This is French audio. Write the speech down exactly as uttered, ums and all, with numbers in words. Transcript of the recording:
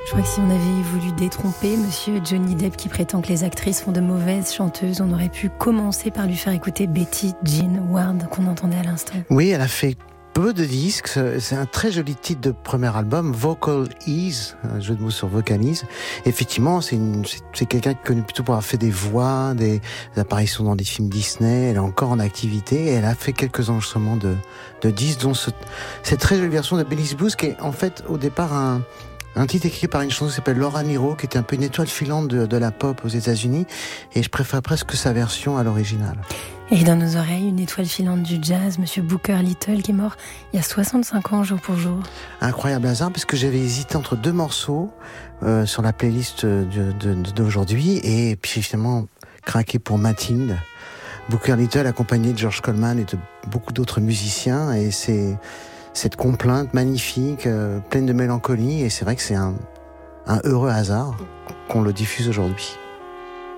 Je crois que si on avait voulu détromper Monsieur Johnny Depp qui prétend que les actrices font de mauvaises chanteuses, on aurait pu commencer par lui faire écouter Betty Jean Ward qu'on entendait à l'instant. Oui, elle a fait peu de disques. C'est un très joli titre de premier album, Vocal Ease, un jeu de mots sur vocalise. Effectivement, c'est, une, c'est, c'est quelqu'un qui est connu plutôt pour avoir fait des voix, des, des apparitions dans des films Disney. Elle est encore en activité et elle a fait quelques enregistrements de, de disques, dont ce, cette très jolie version de Belly's Blues qui est en fait au départ un Un titre écrit par une chanteuse qui s'appelle Laura Nyro, qui était un peu une étoile filante de, de la pop aux États-Unis, et je préfère presque sa version à l'original. Et dans nos oreilles, une étoile filante du jazz, Monsieur Booker Little, qui est mort il y a soixante-cinq ans, jour pour jour. Incroyable hasard, parce que j'avais hésité entre deux morceaux euh, sur la playlist de, de, de, d'aujourd'hui, et puis j'ai finalement craqué pour Mathilde. Booker Little, accompagné de George Coleman et de beaucoup d'autres musiciens, et c'est cette complainte magnifique, euh, pleine de mélancolie, et c'est vrai que c'est un, un heureux hasard qu'on le diffuse aujourd'hui.